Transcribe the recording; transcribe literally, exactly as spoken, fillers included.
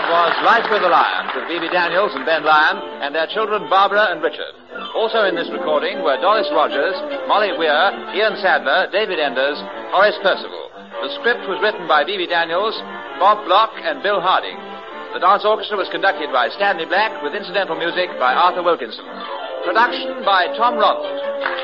was Life with the Lions with Bebe Daniels and Ben Lyon and their children Barbara and Richard. Also in this recording were Doris Rogers, Molly Weir, Ian Sadler, David Enders, Horace Percival. The script was written by Bebe Daniels, Bob Block, and Bill Harding. The dance orchestra was conducted by Stanley Black with incidental music by Arthur Wilkinson. Production by Tom Ronald.